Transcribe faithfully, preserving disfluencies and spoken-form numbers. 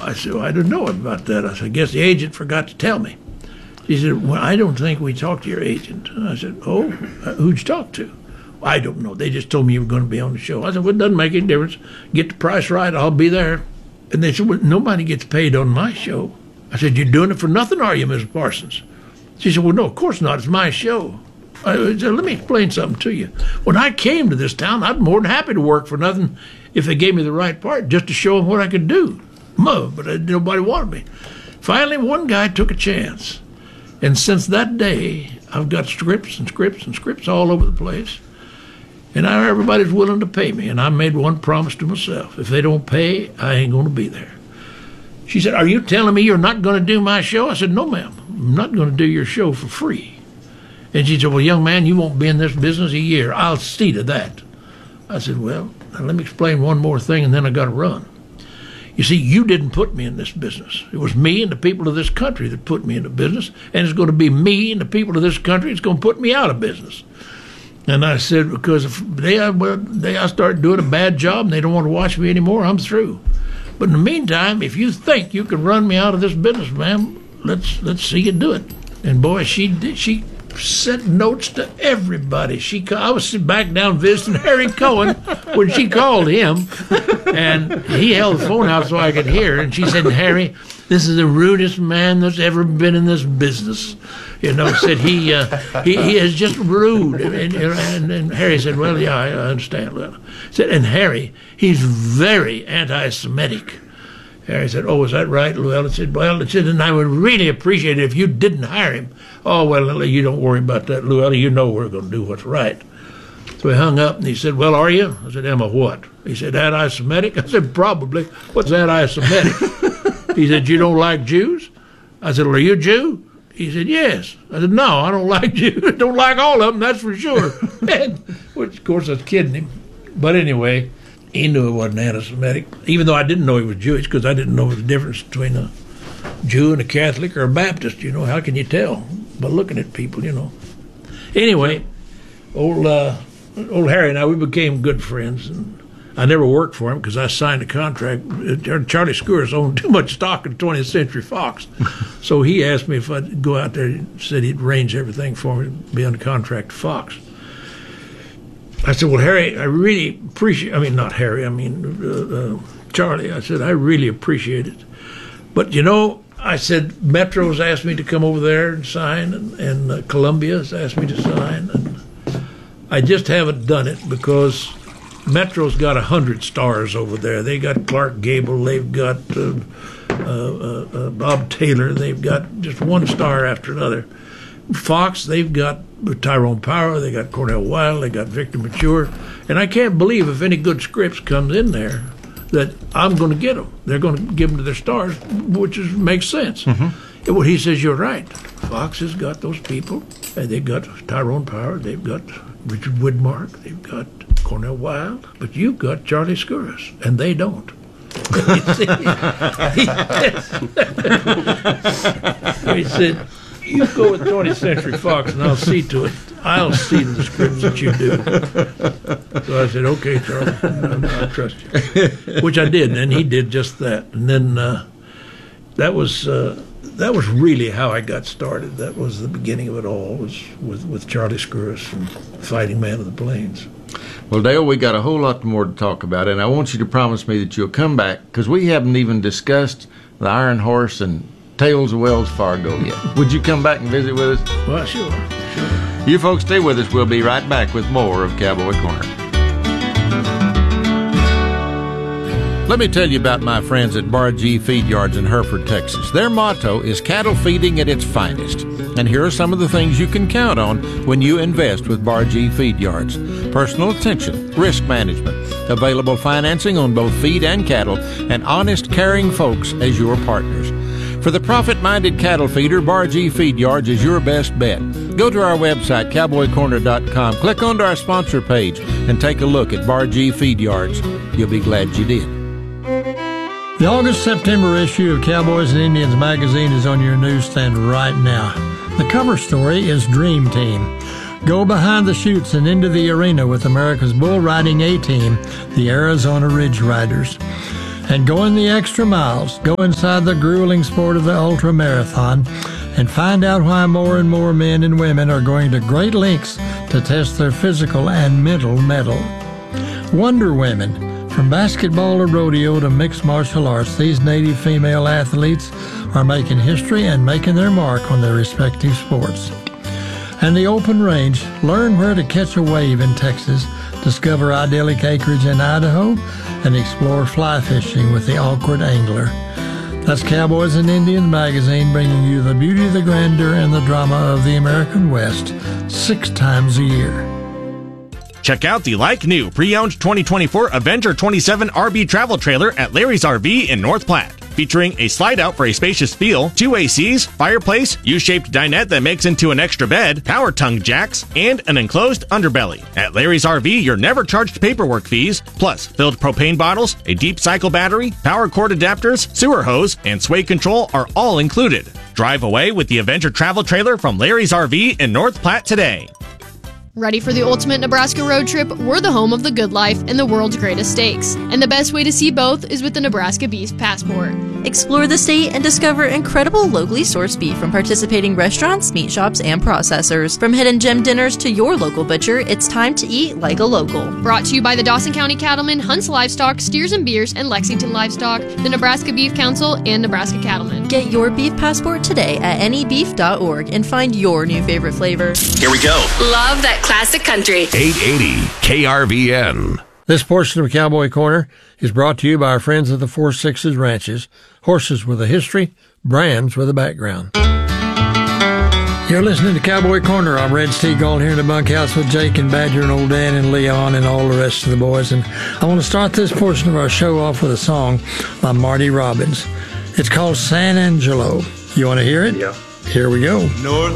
I said, well, I didn't know about that. I said, I guess the agent forgot to tell me. She said, well, I don't think we talked to your agent. And I said, oh, who'd you talk to? Well, I don't know. They just told me you were going to be on the show. I said, well, it doesn't make any difference. Get the price right, I'll be there. And they said, well, nobody gets paid on my show. I said, you're doing it for nothing, are you, Miss Parsons? She said, well, no, of course not. It's my show. I said, let me explain something to you. When I came to this town, I'd be more than happy to work for nothing if they gave me the right part, just to show them what I could do. But nobody wanted me. Finally, one guy took a chance. And since that day, I've got scripts and scripts and scripts all over the place. And now everybody's willing to pay me. And I made one promise to myself. If they don't pay, I ain't going to be there. She said, are you telling me you're not going to do my show? I said, no, ma'am. I'm not going to do your show for free. And she said, well, young man, you won't be in this business a year. I'll see to that. I said, well, now let me explain one more thing, and then I got to run. You see, you didn't put me in this business. It was me and the people of this country that put me in the business, and it's going to be me and the people of this country that's going to put me out of business. And I said, because if they, well, they, I start doing a bad job and they don't want to watch me anymore, I'm through. But in the meantime, if you think you can run me out of this business, ma'am, let's let's see you do it. And boy, she did, she sent notes to everybody. She I was back down visiting Harry Cohen when she called him, and he held the phone out so I could hear. And she said, Harry, this is the rudest man that's ever been in this business. You know, said he uh, he, he is just rude. And, and, and Harry said, well, yeah, I understand. Well, said, and Harry, he's very anti-Semitic. Harry said, oh, is that right, Llewellyn? I said, well, it said, and I would really appreciate it if you didn't hire him. Oh, well, you don't worry about that, Llewellyn. You know we're going to do what's right. So he hung up, and he said, well, are you? I said, am I what? He said, anti-Semitic? I said, probably. What's anti-Semitic? He said, you don't like Jews? I said, well, are you a Jew? He said, yes. I said, no, I don't like Jews. I don't like all of them, that's for sure. And, which, of course, I was kidding him. But anyway, he knew it wasn't anti-Semitic, even though I didn't know he was Jewish, because I didn't know the difference between a Jew and a Catholic or a Baptist. You know, how can you tell by looking at people, you know? Anyway, old uh, old Harry and I, we became good friends, and I never worked for him because I signed a contract. Charlie Skouras owned too much stock in twentieth Century Fox, so he asked me if I'd go out there. He said he'd arrange everything for me to be on contract to Fox. I said, well, Harry, I really appreciate, I mean, not Harry, I mean, uh, uh, Charlie. I said, I really appreciate it. But, you know, I said, Metro's asked me to come over there and sign, and, and uh, Columbia's asked me to sign, and I just haven't done it because Metro's got a hundred stars over there. They got Clark Gable, they've got uh, uh, uh, uh, Bob Taylor, they've got just one star after another. Fox, they've got Tyrone Power, they got Cornell Wilde, they got Victor Mature, and I can't believe if any good scripts comes in there that I'm going to get them. They're going to give them to their stars, which is, makes sense. Mm-hmm. And what he says, you're right. Fox has got those people, and they've got Tyrone Power, they've got Richard Widmark, they've got Cornell Wilde, but you've got Charlie Skouras, and they don't. He said, you go with twentieth Century Fox, and I'll see to it. I'll see to the scripts that you do. So I said, okay, Charlie, I, I trust you. Which I did, and he did just that. And then uh, that was uh, that was really how I got started. That was the beginning of it all, was with, with Charlie Skouras and Fighting Man of the Plains. Well, Dale, we got a whole lot more to talk about, and I want you to promise me that you'll come back, because we haven't even discussed the Iron Horse and Tales of Wells Fargo yet. Would you come back and visit with us? Well, sure, sure. You folks stay with us. We'll be right back with more of Cowboy Corner. Let me tell you about my friends at Bar G Feed Yards in Hereford, Texas. Their motto is cattle feeding at its finest. And here are some of the things you can count on when you invest with Bar G Feed Yards. Personal attention, risk management, available financing on both feed and cattle, and honest, caring folks as your partners. For the profit-minded cattle feeder, Bar G Feed Yards is your best bet. Go to our website, cowboy corner dot com, click onto our sponsor page, and take a look at Bar G Feed Yards. You'll be glad you did. The August-September issue of Cowboys and Indians magazine is on your newsstand right now. The cover story is Dream Team. Go behind the chutes and into the arena with America's bull riding A-team, the Arizona Ridge Riders. and going the extra miles. Go inside the grueling sport of the ultra marathon and find out why more and more men and women are going to great lengths to test their physical and mental mettle. Wonder Women. From basketball to rodeo to mixed martial arts, these native female athletes are making history and making their mark on their respective sports. And the open range. Learn where to catch a wave in Texas, discover idyllic acreage in Idaho, and explore fly fishing with the Awkward Angler. That's Cowboys and Indians magazine, bringing you the beauty, the grandeur, and the drama of the American West six times a year. Check out the like-new pre-owned twenty twenty-four Avenger twenty-seven R V travel trailer at Larry's R V in North Platte. Featuring a slide-out for a spacious feel, two A Cs, fireplace, U-shaped dinette that makes into an extra bed, power tongue jacks, and an enclosed underbelly. At Larry's R V, you're never charged paperwork fees, plus filled propane bottles, a deep cycle battery, power cord adapters, sewer hose, and sway control are all included. Drive away with the Avenger travel trailer from Larry's R V in North Platte today. Ready for the ultimate Nebraska road trip? We're the home of the good life and the world's greatest steaks. And the best way to see both is with the Nebraska Beef Passport. Explore the state and discover incredible locally sourced beef from participating restaurants, meat shops, and processors. From hidden gem dinners to your local butcher, it's time to eat like a local. Brought to you by the Dawson County Cattlemen, Hunts Livestock, Steers and Beers, and Lexington Livestock, the Nebraska Beef Council, and Nebraska Cattlemen. Get your beef passport today at any beef dot org and find your new favorite flavor. Here we go. Love that classic country. eight eighty K R V N. This portion of Cowboy Corner is brought to you by our friends at the Four Sixes Ranches. Horses with a history, brands with a background. You're listening to Cowboy Corner. I'm Red Steagall here in the bunkhouse with Jake and Badger and Old Dan and Leon and all the rest of the boys. And I want to start this portion of our show off with a song by Marty Robbins. It's called San Angelo. You want to hear it? Yeah. Here we go. North